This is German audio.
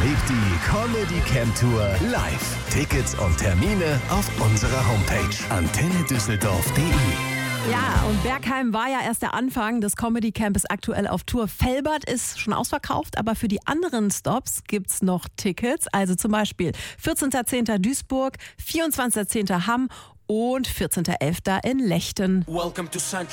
Erlebt die Comedy Camp Tour live. Tickets und Termine auf unserer Homepage antennedüsseldorf.de. Ja, und Bergheim war ja erst der Anfang des Comedy Campes, aktuell auf Tour. Velbert ist schon ausverkauft, aber für die anderen Stops gibt's noch Tickets. Also zum Beispiel 14.10. Duisburg, 24.10. Hamm und 14.11. in Lechten. Welcome to Central.